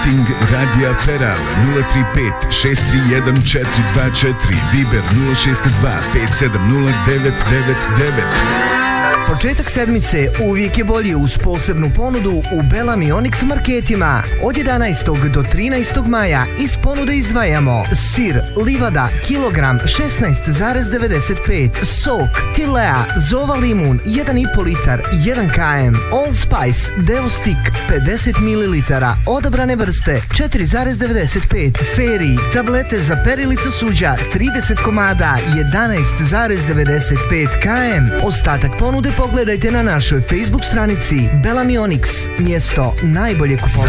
Marketing Radija Feral 035 631 424, Viber 062 570 999. Početak sedmice uvijek je bolji uz posebnu ponudu u Bellamy Onyx marketima. Od 11. do 13. maja iz ponude izdvajamo sir livada kilogram 16,95, sok Tilea Zova limun 1,5 litar 1 km, Old Spice Deo Stick 50 ml odabrane vrste 4,95, Fairy tablete za perilicu suđa 30 komada 11,95 km. Ostatak ponude pogledajte na našoj Facebook stranici Bellamy Onyx, mjesto najbolje kupovine.